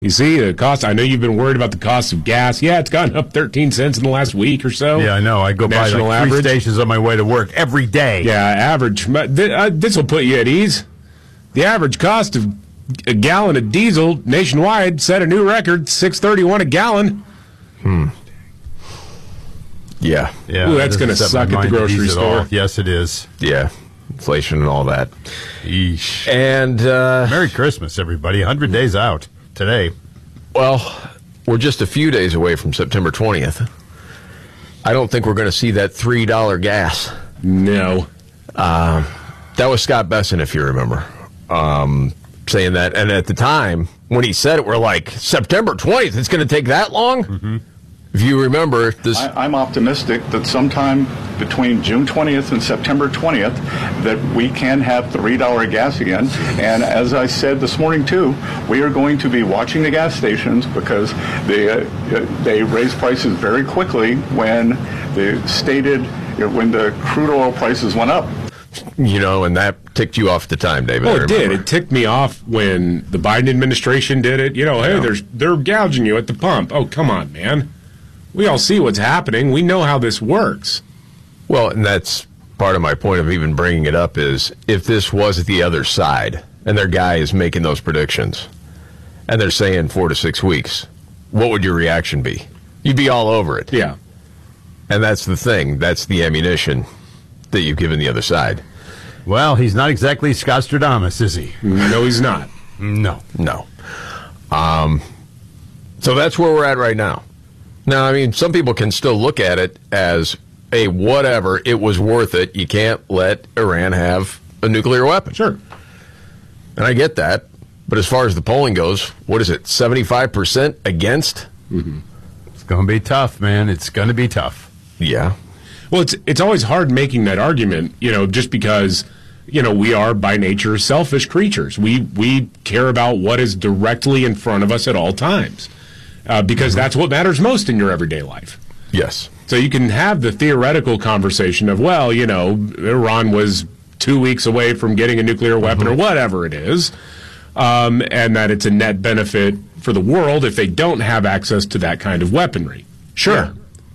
You see, the cost, I know you've been worried about the cost of gas. Yeah, it's gone up 13 cents in the last week or so. Yeah, I know. I go by like 3 stations on my way to work every day. Yeah, average. This will put you at ease. The average cost of a gallon of diesel nationwide set a new record, $6.31 a gallon. Yeah. Ooh, that's going to suck at the grocery store. Yes, it is. Yeah. Inflation and all that. Eesh. And Merry Christmas, everybody. 100 days out today. Well, we're just a few days away from September 20th. I don't think we're going to see that $3 gas. No. That was Scott Besson, if you remember, saying that. And at the time, when he said it, we're like, September 20th, it's going to take that long? Mm-hmm. If you remember this, I'm optimistic that sometime between June 20th and September 20th that we can have $3 gas again. And as I said this morning too, we are going to be watching the gas stations because they raise prices very quickly when the crude oil prices went up. And that ticked you off at the time, David. Oh, it did. It ticked me off when the Biden administration did it. Hey, they're gouging you at the pump. Oh, come on, man. We all see what's happening. We know how this works. Well, and that's part of my point of even bringing it up is if this was the other side and their guy is making those predictions and they're saying 4 to 6 weeks, what would your reaction be? You'd be all over it. Yeah. And that's the thing. That's the ammunition that you've given the other side. Well, he's not exactly Scostradamus, is he? No, he's not. No. So that's where we're at right now. Now, I mean, some people can still look at it as, hey, whatever, it was worth it. You can't let Iran have a nuclear weapon. Sure. And I get that. But as far as the polling goes, what is it, 75% against? Mm-hmm. It's going to be tough, man. It's going to be tough. Yeah. Well, it's always hard making that argument, just because, we are by nature selfish creatures. We care about what is directly in front of us at all times. Because that's what matters most in your everyday life. Yes. So you can have the theoretical conversation of, well, Iran was 2 weeks away from getting a nuclear weapon or whatever it is, and that it's a net benefit for the world if they don't have access to that kind of weaponry. Sure. Yeah.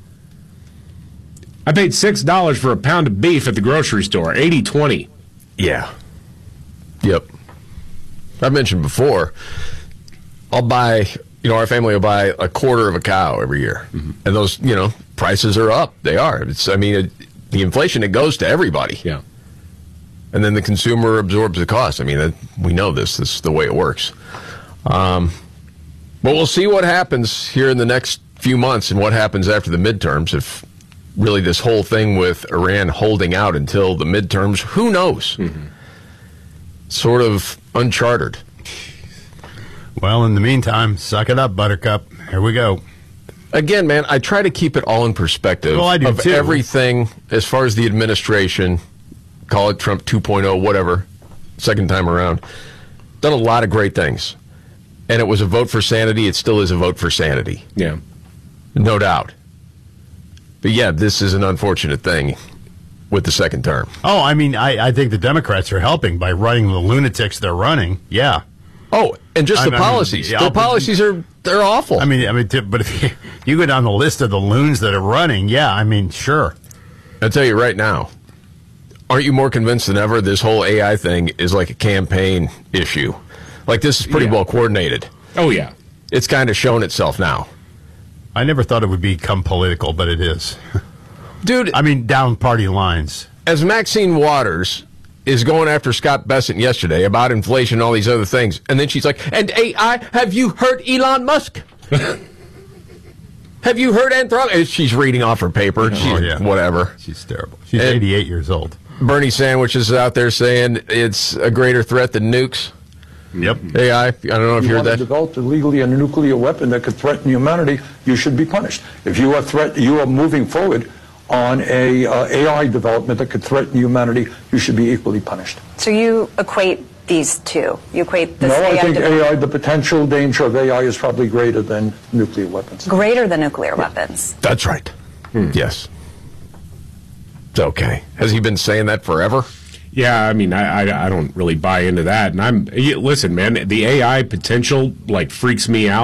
I paid $6 for a pound of beef at the grocery store, 80-20. Yeah. Yep. I've mentioned before, I'll buy... our family will buy a quarter of a cow every year. Mm-hmm. And those, prices are up. They are. The inflation, it goes to everybody. Yeah. And then the consumer absorbs the cost. I mean, we know this. This is the way it works. But we'll see what happens here in the next few months and what happens after the midterms. If really this whole thing with Iran holding out until the midterms, who knows? Mm-hmm. Sort of uncharted. Well, in the meantime, suck it up, Buttercup. Here we go. Again, man, I try to keep it all in perspective. Well, I do of too. Everything as far as the administration, call it Trump 2.0, whatever, second time around, done a lot of great things. And it was a vote for sanity. It still is a vote for sanity. Yeah. No doubt. But yeah, this is an unfortunate thing with the second term. Oh, I mean, I think the Democrats are helping by running the lunatics they're running. Yeah. Oh, and just the policies. Their policies they're awful. But if you go down the list of the loons that are running, sure. I'll tell you right now, aren't you more convinced than ever this whole AI thing is like a campaign issue? Like, this is pretty well coordinated. Oh, yeah. It's kind of shown itself now. I never thought it would become political, but it is. Dude. Down party lines. As Maxine Waters is going after Scott Besant yesterday about inflation and all these other things. And then she's like, and AI, have you heard Elon Musk? Have you heard Anthropic? She's reading off her paper. Whatever. She's terrible. She's 88 years old. Bernie Sandwich is out there saying it's a greater threat than nukes. Yep. AI, I don't know if you heard that. If you want to develop illegally a nuclear weapon that could threaten humanity, you should be punished. If you are moving forward on a AI development that could threaten humanity, you should be equally punished. So you equate these two? You equate this AI? No, I think AI, the potential danger of AI is probably greater than nuclear weapons. Greater than nuclear weapons? That's right. Yes. It's okay. Has he been saying that forever? Yeah, I don't really buy into that. And listen, man, the AI potential freaks me out.